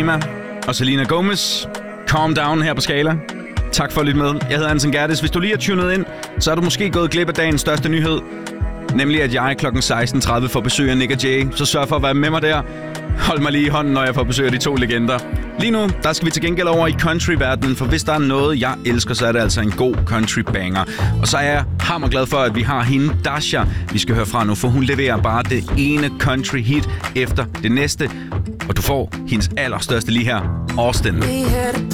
Malema og Selena Gomez. Calm Down her på Skala. Tak for at lytte med. Jeg hedder Anton Gerdes. Hvis du lige er tunet ind, så er du måske gået glip af dagens største nyhed. Nemlig at jeg kl. 16.30 får besøg af Nick og Jay. Så sørg for at være med mig der. Hold mig lige i hånden, når jeg får besøg af de to legender. Lige nu, der skal vi til gengæld over i countryverdenen, for hvis der er noget, jeg elsker, så er det altså en god country banger. Og så er jeg hammerglad for, at vi har hende, Dasha, vi skal høre fra nu, for hun leverer bare det ene country hit efter det næste. Og du får hendes allerstørste lige her, Austin.